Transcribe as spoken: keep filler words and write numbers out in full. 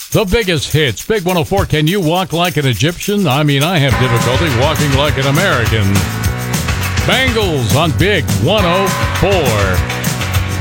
The biggest hits. Big one oh four, Can You Walk Like an Egyptian? I mean, I have difficulty walking like an American. Bangles on Big one oh four.